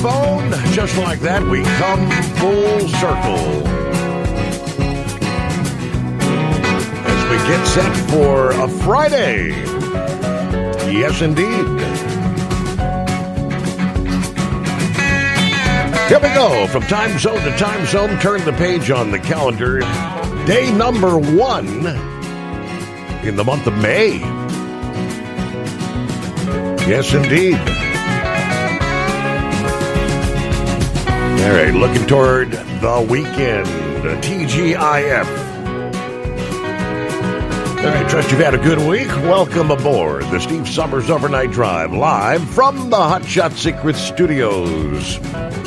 phone. Just like that, we come full circle. As we get set for a Friday. Yes, indeed. Here we go. From time zone to time zone, turn the page on the calendar. Day number 1 in the month of May. Yes, indeed. All right, looking toward the weekend, TGIF. All right, trust you've had a good week. Welcome aboard the Steve Summers Overnight Drive, live from the Hot Shot Secret Studios.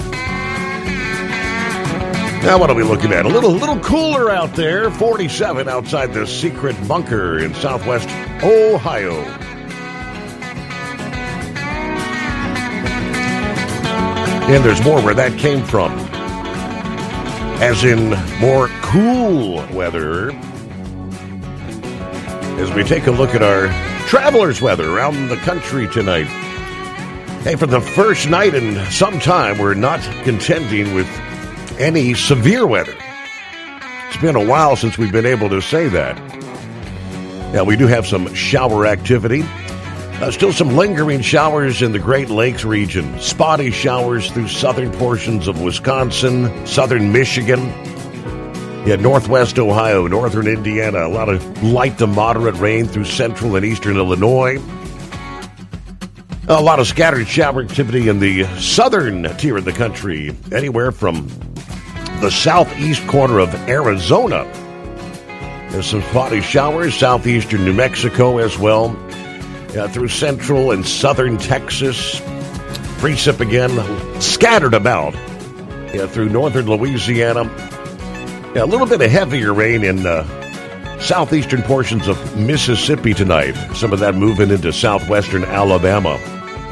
Now, what are we looking at? A little cooler out there, 47 outside the secret bunker in southwest Ohio. And there's more where that came from. As in more cool weather. As we take a look at our traveler's weather around the country tonight. Hey, for the first night in some time, we're not contending with any severe weather. It's been a while since we've been able to say that. Now, we do have some shower activity. Still some lingering showers in the Great Lakes region. Spotty showers through southern portions of Wisconsin, southern Michigan. Northwest Ohio, northern Indiana. A lot of light to moderate rain through central and eastern Illinois. A lot of scattered shower activity in the southern tier of the country. Anywhere from the southeast corner of Arizona. There's some spotty showers, southeastern New Mexico as well. Through central and southern Texas. Precip again, scattered about. Through northern Louisiana. A little bit of heavier rain in southeastern portions of Mississippi tonight. Some of that moving into southwestern Alabama.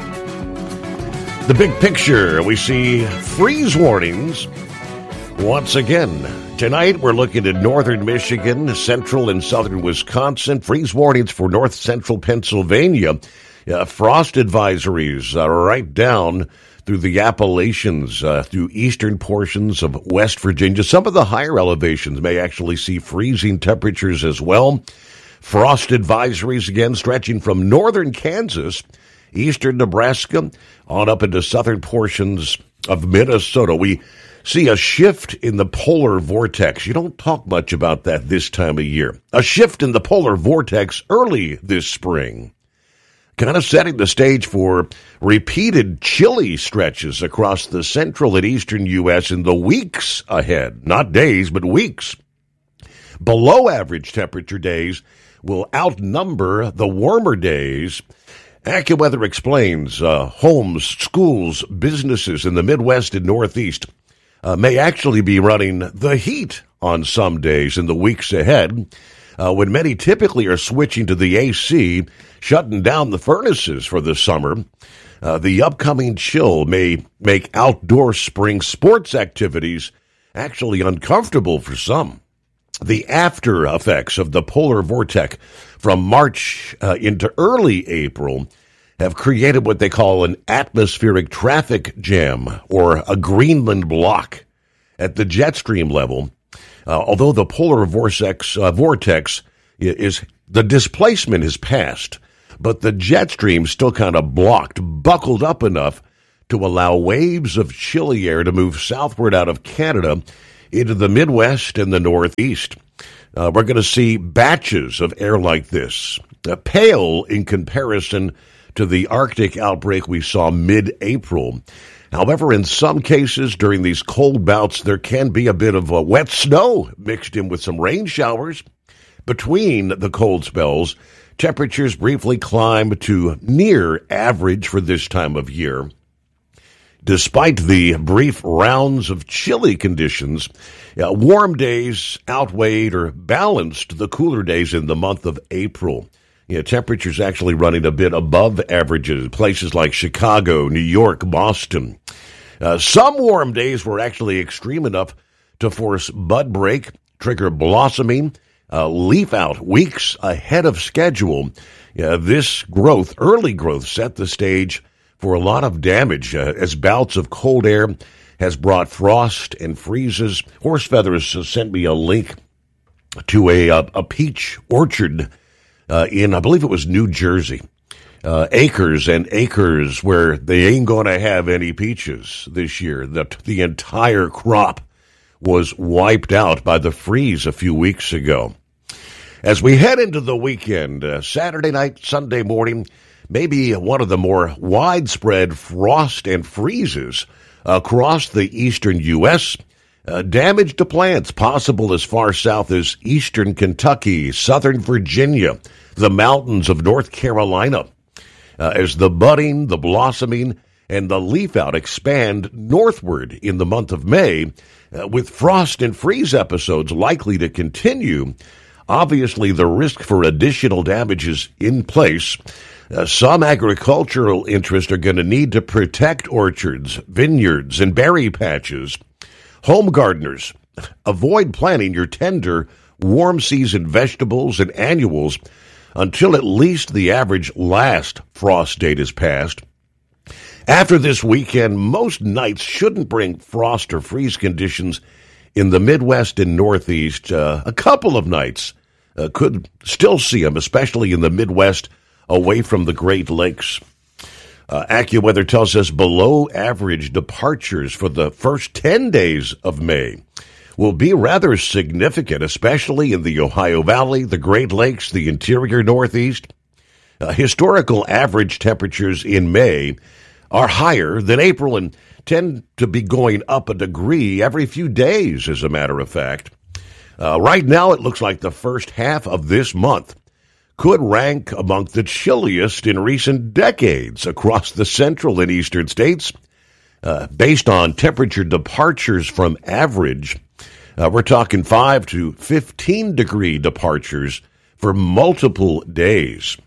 The big picture, we see freeze warnings once again. Tonight, we're looking at northern Michigan, central and southern Wisconsin. Freeze warnings for north central Pennsylvania. Frost advisories right down through the Appalachians, through eastern portions of West Virginia. Some of the higher elevations may actually see freezing temperatures as well. Frost advisories again stretching from northern Kansas, eastern Nebraska, on up into southern portions of Minnesota. We see a shift in the polar vortex. You don't talk much about that this time of year. A shift in the polar vortex early this spring. Kind of setting the stage for repeated chilly stretches across the central and eastern U.S. in the weeks ahead. Not days, but weeks. Below average temperature days will outnumber the warmer days. AccuWeather explains homes, schools, businesses in the Midwest and Northeast may actually be running the heat on some days in the weeks ahead, when many typically are switching to the AC, shutting down the furnaces for the summer. The upcoming chill may make outdoor spring sports activities actually uncomfortable for some. The after effects of the polar vortex from March into early April have created what they call an atmospheric traffic jam, or a Greenland block at the jet stream level. Although the polar vortex is, the displacement has passed, but the jet stream still kind of buckled up enough to allow waves of chilly air to move southward out of Canada into the Midwest and the Northeast. We're going to see batches of air like this, pale in comparison to the Arctic outbreak we saw mid-April. However, in some cases during these cold bouts, there can be a bit of wet snow mixed in with some rain showers. Between the cold spells, temperatures briefly climb to near average for this time of year. Despite the brief rounds of chilly conditions, warm days outweighed or balanced the cooler days in the month of April. Temperatures actually running a bit above averages, places like Chicago, New York, Boston. Some warm days were actually extreme enough to force bud break, trigger blossoming, leaf out weeks ahead of schedule. This growth, early growth, set the stage for a lot of damage as bouts of cold air has brought frost and freezes. Horse Feathers sent me a link to a peach orchard in, I believe it was New Jersey. Acres and acres where they ain't going to have any peaches this year. The entire crop was wiped out by the freeze a few weeks ago. As we head into the weekend, Saturday night, Sunday morning, maybe one of the more widespread frost and freezes across the eastern U.S., damage to plants possible as far south as eastern Kentucky, southern Virginia, the mountains of North Carolina, as the budding, the blossoming, and the leaf out expand northward in the month of May, with frost and freeze episodes likely to continue. Obviously, the risk for additional damage is in place. Some agricultural interests are going to need to protect orchards, vineyards, and berry patches. Home gardeners, avoid planting your tender, warm season vegetables and annuals until at least the average last frost date is passed. After this weekend, most nights shouldn't bring frost or freeze conditions in the Midwest and Northeast. A couple of nights could still see them, especially in the Midwest, away from the Great Lakes. AccuWeather tells us below average departures for the first 10 days of May will be rather significant, especially in the Ohio Valley, the Great Lakes, the interior Northeast. Historical average temperatures in May are higher than April and tend to be going up a degree every few days, as a matter of fact. Right now, it looks like the first half of this month could rank among the chilliest in recent decades across the central and eastern states. Based on temperature departures from average, we're talking 5 to 15 degree departures for multiple days.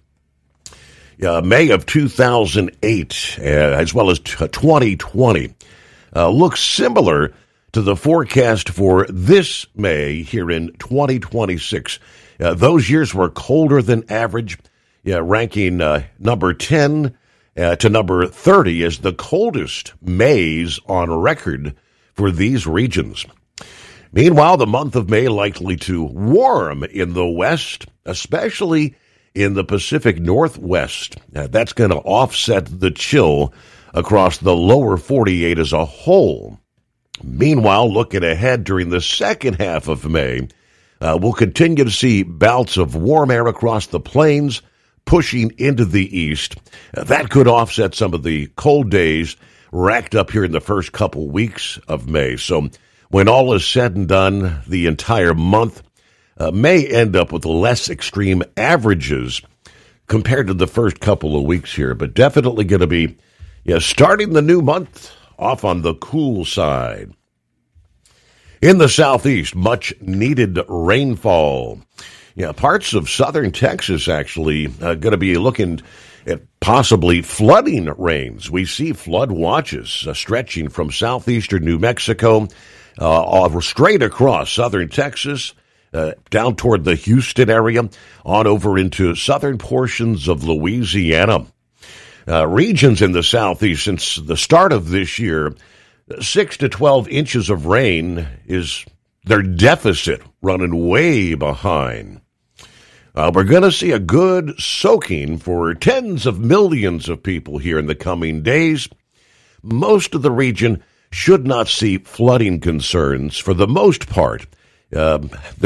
May of 2008, as well as 2020, looks similar to the forecast for this May here in 2026. Those years were colder than average, ranking number 10 to number 30 as the coldest Mays on record for these regions. Meanwhile, the month of May likely to warm in the west, especially in the Pacific Northwest. That's going to offset the chill across the lower 48 as a whole. Meanwhile, looking ahead during the second half of May, we'll continue to see bouts of warm air across the plains pushing into the east. That could offset some of the cold days racked up here in the first couple weeks of May. So when all is said and done, the entire month may end up with less extreme averages compared to the first couple of weeks here, but definitely going to be starting the new month off on the cool side. In the southeast, much needed rainfall. Parts of southern Texas actually going to be looking at possibly flooding rains. We see flood watches stretching from southeastern New Mexico straight across southern Texas, down toward the Houston area, on over into southern portions of Louisiana. Regions in the southeast since the start of this year, 6 to 12 inches of rain is their deficit, running way behind. We're going to see a good soaking for tens of millions of people here in the coming days. Most of the region should not see flooding concerns for the most part. There's